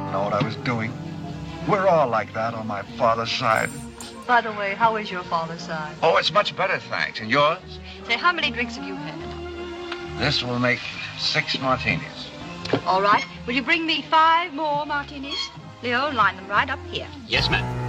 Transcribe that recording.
didn't know what I was doing. We're all like that on my father's side. By the way, how is your father's side? Oh, it's much better, thanks. And yours? Say, how many drinks have you had? This will make 6 martinis. All right. Will you bring me 5 more martinis? Leo, line them right up here. Yes, ma'am.